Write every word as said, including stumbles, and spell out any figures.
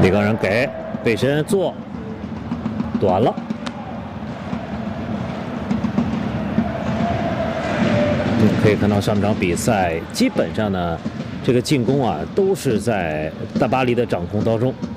李刚仁给背身做短了。可以看到上场比赛基本上呢，这个进攻啊都是在大巴黎的掌控当中。